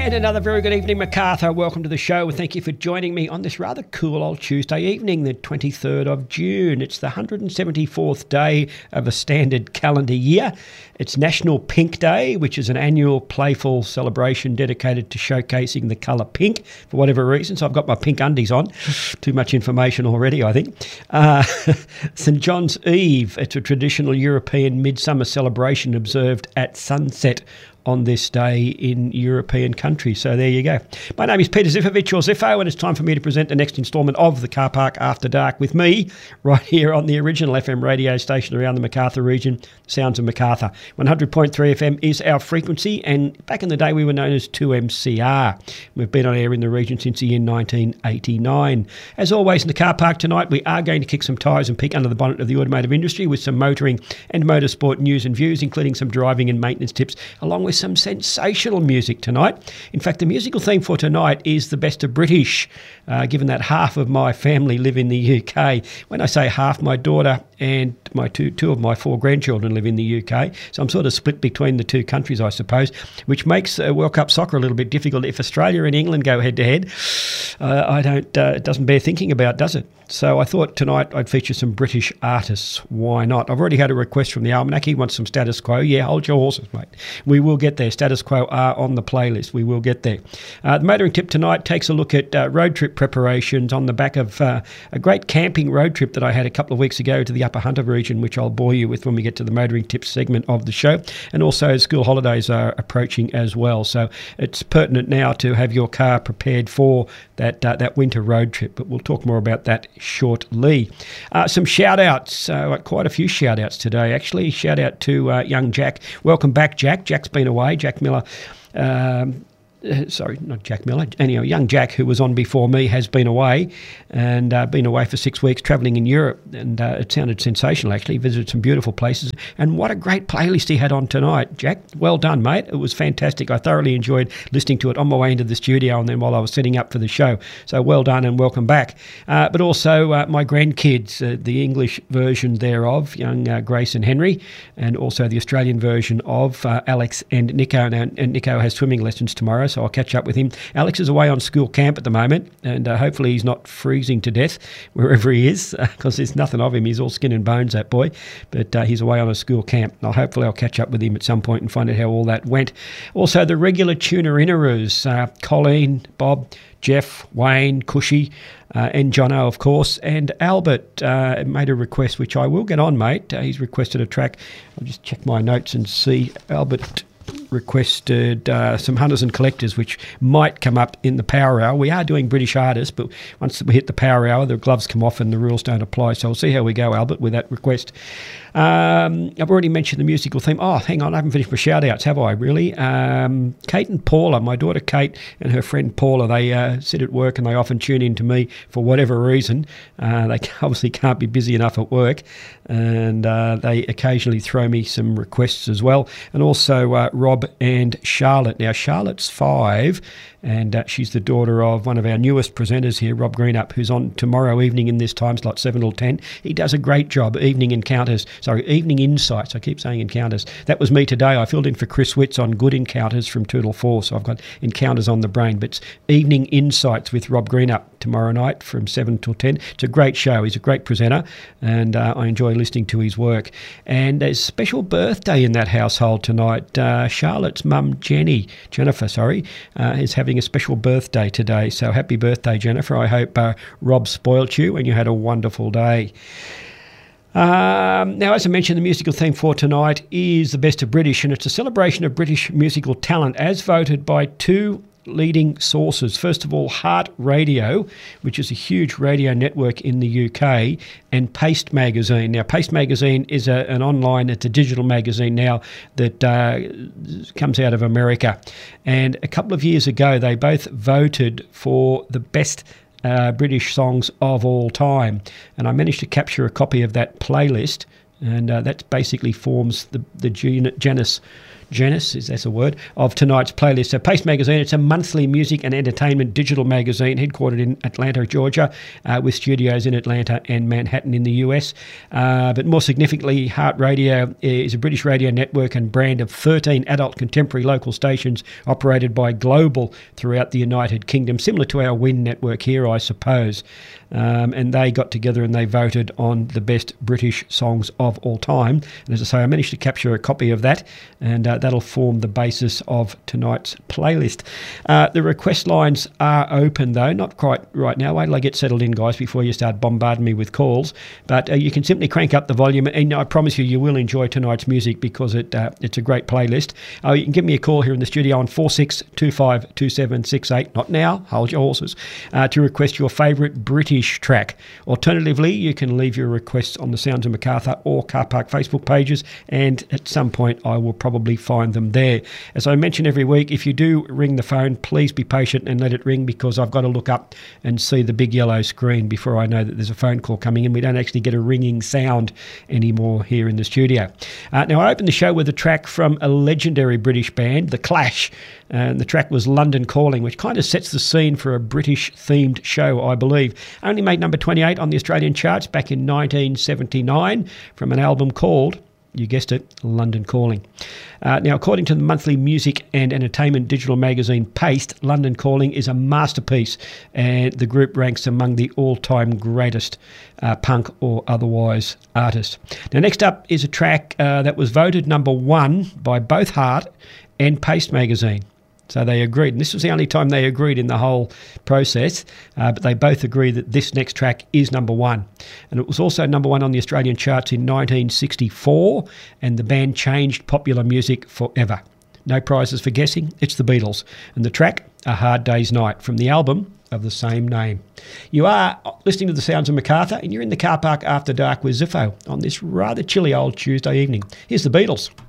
And another very good evening, Macarthur. Welcome to the show. Thank you for joining me on this rather cool old Tuesday evening, the 23rd of June. It's the 174th day of a standard calendar year. It's National Pink Day, which is an annual playful celebration dedicated to showcasing the colour pink for whatever reason. So I've got my pink undies on. Too much information already, I think. St John's Eve. It's a traditional European midsummer celebration observed at sunset on this day in European countries. So there you go. My name is Peter Zifovich, or Ziffo, and it's time for me to present the next instalment of the Car Park After Dark with me, right here on the original FM radio station around the Macarthur region, Sounds of Macarthur. 100.3 FM is our frequency, and back in the day we were known as 2MCR. We've been on air in the region since the year 1989. As always in the Car Park tonight, we are going to kick some tyres and peek under the bonnet of the automotive industry with some motoring and motorsport news and views, including some driving and maintenance tips, along with some sensational music tonight. In fact, the musical theme for tonight is the best of British, given that half of my family live in the UK. When I say half, my daughter and my two of my four grandchildren live in the UK, so I'm sort of split between the two countries, I suppose, which makes World Cup soccer a little bit difficult. If Australia and England go head-to-head, it doesn't bear thinking about, does it? So I thought tonight I'd feature some British artists. Why not? I've already had a request from the Almanac. He wants some Status Quo. Yeah, hold your horses, mate. We will get there. Status Quo are on the playlist. We will get there. The motoring tip tonight takes a look at road trip preparations on the back of a great camping road trip that I had a couple of weeks ago to the Upper Hunter region, which I'll bore you with when we get to the motoring tips segment of the show. And also school holidays are approaching as well. So it's pertinent now to have your car prepared for that winter road trip. But we'll talk more about that shortly. Some shout-outs, quite a few shout-outs today, actually. Shout-out to young Jack. Welcome back, Jack. Jack's been away. Jack Miller... sorry, not Jack Miller. Anyhow, young Jack, who was on before me, has been away and been away for 6 weeks travelling in Europe. And it sounded sensational, actually. He visited some beautiful places. And what a great playlist he had on tonight, Jack. Well done, mate. It was fantastic. I thoroughly enjoyed listening to it on my way into the studio and then while I was setting up for the show. So well done and welcome back. But also my grandkids, the English version thereof, young Grace and Henry, and also the Australian version of Alex and Nico. Now, and Nico has swimming lessons tomorrow, so I'll catch up with him. Alex is away on school camp at the moment, and hopefully he's not freezing to death wherever he is, because there's nothing of him. He's all skin and bones, that boy, but he's away on a school camp. Hopefully I'll catch up with him at some point and find out how all that went. Also, the regular tuner-innerers, Colleen, Bob, Jeff, Wayne, Cushy, and Jono, of course, and Albert made a request, which I will get on, mate. He's requested a track. I'll just check my notes and see. Albert requested some Hunters and Collectors, which might come up in the Power Hour. We are doing British artists, but once we hit the Power Hour, the gloves come off and the rules don't apply. So we'll see how we go, Albert, with that request. I've already mentioned the musical theme. Oh, hang on, I haven't finished my shout-outs, have I, really? Kate and Paula, my daughter Kate and her friend Paula, they sit at work and they often tune in to me for whatever reason. They obviously can't be busy enough at work, and they occasionally throw me some requests as well. And also Rob and Charlotte. Now, Charlotte's 5, and she's the daughter of one of our newest presenters here, Rob Greenup, who's on tomorrow evening in this time slot, 7 till 10. He does a great job, Evening Insights. I keep saying Encounters. That was me today. I filled in for Chris Witz on Good Encounters from 2 till 4, so I've got Encounters on the brain. But it's Evening Insights with Rob Greenup tomorrow night from 7 till 10. It's a great show. He's a great presenter, and I enjoy listening to his work. And there's a special birthday in that household tonight. Charlotte's mum, Jennifer, is having a special birthday today. So happy birthday, Jennifer. I hope Rob spoilt you and you had a wonderful day. Now, as I mentioned, the musical theme for tonight is the best of British, and it's a celebration of British musical talent as voted by two leading sources. First of all, Heart Radio, which is a huge radio network in the UK, and Paste Magazine. Now, Paste Magazine is it's a digital magazine now that comes out of America. And a couple of years ago, they both voted for the best British songs of all time. And I managed to capture a copy of that playlist, and that basically forms the genus that's a word, of tonight's playlist. So Paste Magazine, it's a monthly music and entertainment digital magazine headquartered in Atlanta, Georgia, with studios in Atlanta and Manhattan in the US. But more significantly, Heart Radio is a British radio network and brand of 13 adult contemporary local stations operated by Global throughout the United Kingdom, similar to our WIN network here, I suppose. And they got together and they voted on the best British songs of all time. And as I say, I managed to capture a copy of that, and that'll form the basis of tonight's playlist. The request lines are open, though, not quite right now. Wait till I get settled in, guys, before you start bombarding me with calls. But you can simply crank up the volume, and I promise you will enjoy tonight's music because it's a great playlist. You can give me a call here in the studio on 46252768. Not now, hold your horses, to request your favourite British track. Alternatively, you can leave your requests on the Sounds of Macarthur or Car Park Facebook pages, and at some point I will probably find them there. As I mention every week, if you do ring the phone, please be patient and let it ring, because I've got to look up and see the big yellow screen before I know that there's a phone call coming in. We don't actually get a ringing sound anymore here in the studio. Now, I opened the show with a track from a legendary British band, The Clash, and the track was London Calling, which kind of sets the scene for a British-themed show, I believe. Only made number 28 on the Australian charts back in 1979 from an album called, you guessed it, London Calling. Now, according to the monthly music and entertainment digital magazine Paste, London Calling is a masterpiece, and the group ranks among the all-time greatest punk or otherwise artists. Now, next up is a track that was voted number 1 by both Heart and Paste Magazine. So they agreed, and this was the only time they agreed in the whole process, but they both agree that this next track is number 1. And it was also number 1 on the Australian charts in 1964, and the band changed popular music forever. No prizes for guessing, it's the Beatles. And the track, A Hard Day's Night, from the album of the same name. You are listening to the Sounds of Macarthur, and you're in the Car Park After Dark with Ziffo on this rather chilly old Tuesday evening. Here's the Beatles.